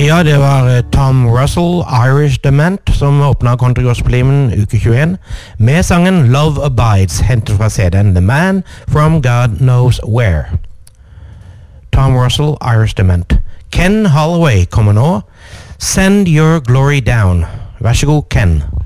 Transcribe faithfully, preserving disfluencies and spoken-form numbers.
Ja, det var eh, Tom Russell, Irish Dement, som åpnet Country Gospel-limen uke tjueen med sangen Love Abides, hentet fra C D-en The Man From God Knows Where. Tom Russell, Irish Dement. Ken Holloway kommer nå. Send Your Glory Down. Vær så god, Ken.